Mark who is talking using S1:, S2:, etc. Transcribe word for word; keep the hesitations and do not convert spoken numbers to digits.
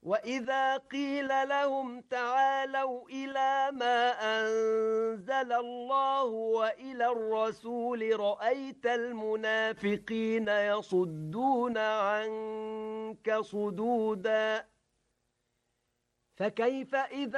S1: وَإِذَا قِيلَ لَهُمْ تَعَالَوْا إِلَى مَا أَنزَلَ اللَّهُ وَإِلَى الرَّسُولِ رَأَيْتَ الْمُنَافِقِينَ يَصُدُّونَ عَنكَ صُدُودًا فَكَيْفَ إِذَا